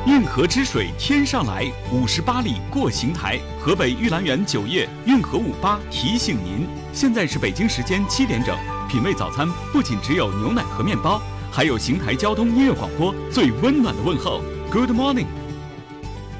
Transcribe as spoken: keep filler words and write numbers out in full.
运河之水天上来，五十八里过邢台。河北玉兰园酒业运河五八提醒您，现在是北京时间七点整。品味早餐不仅只有牛奶和面包，还有邢台交通音乐广播最温暖的问候。Good morning。